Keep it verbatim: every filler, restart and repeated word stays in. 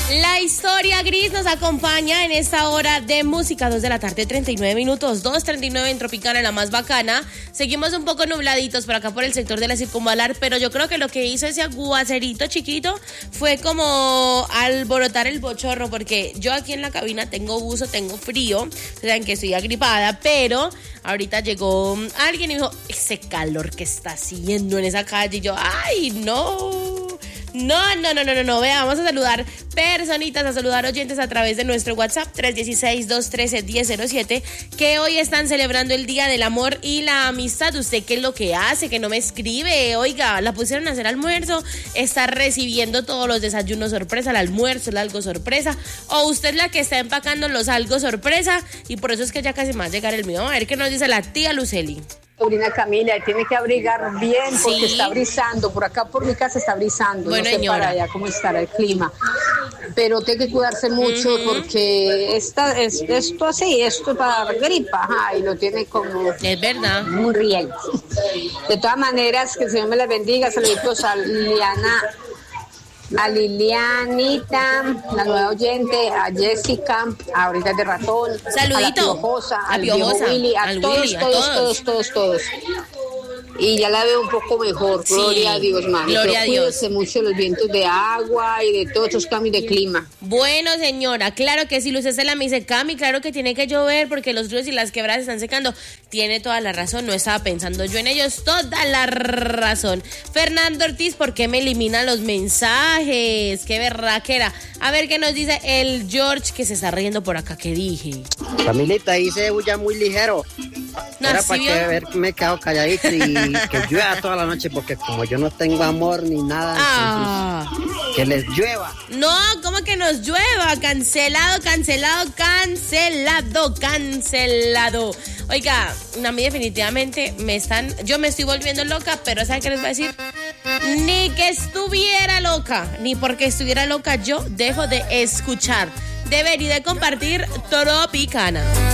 La historia gris nos acompaña en esta hora de música, dos de la tarde, treinta y nueve minutos, dos treinta y nueve en Tropicana, la más bacana. Seguimos un poco nubladitos por acá por el sector de la Circunvalar, pero yo creo que lo que hizo ese aguacerito chiquito fue como alborotar el bochorno, porque yo aquí en la cabina tengo buzo, tengo frío, saben que estoy agripada, pero ahorita llegó alguien y dijo, ese calor que está haciendo en esa calle, y yo, ay, no... No, no, no, no, no, no, vea, vamos a saludar personitas, a saludar oyentes a través de nuestro WhatsApp tres uno seis, dos uno tres, uno cero cero siete, que hoy están celebrando el Día del Amor y la Amistad. ¿Usted qué es lo que hace? Que no me escribe, oiga, la pusieron a hacer almuerzo, está recibiendo todos los desayunos sorpresa, el almuerzo, el algo sorpresa, o usted es la que está empacando los algo sorpresa, y por eso es que ya casi me va a llegar el mío. A ver qué nos dice la tía Luceli. Sobrina Camila, tiene que abrigar bien porque sí. Está brisando, por acá por mi casa está brisando, bueno, no sé señora. Para allá cómo estará el clima, pero tiene que cuidarse mucho uh-huh. porque esta, es, esto así, esto es para gripa, ajá, y lo tiene como... Es verdad. Muy riel. De todas maneras, que el Señor me la bendiga, saluditos a Liana, a Lilianita, la nueva oyente, a Jessica, ahorita de ratón, saludito, a la Piojosa, a al Piojosa, viejo Willy, a al todos, Willy, a todos, todos, todos, todos, todos. Y ya la veo un poco mejor, sí, gloria a Dios, mami. Gloria Pero a cuídese Dios. mucho de los vientos de agua y de todos esos cambios de clima. Bueno, señora, claro que sí, Luz Estela me dice, Cami, claro que tiene que llover porque los ríos y las quebradas están secando. Tiene toda la razón, no estaba pensando yo en ellos, toda la razón. Fernando Ortiz, ¿por qué me eliminan los mensajes? Qué berraquera. A ver qué nos dice el George, que se está riendo por acá, ¿qué dije? Camilita, ahí se bulla muy ligero. No, Era ¿sí para vio? que ver que me quedo calladito y que llueva toda la noche, porque como yo no tengo amor ni nada, Ah. entonces, que les llueva. No, ¿cómo que nos llueva? Cancelado, cancelado, cancelado, cancelado. Oiga, a mí definitivamente me están, yo me estoy volviendo loca, pero ¿saben qué les voy a decir? Ni que estuviera loca, ni porque estuviera loca yo dejo de escuchar, de ver y de compartir Tropicana.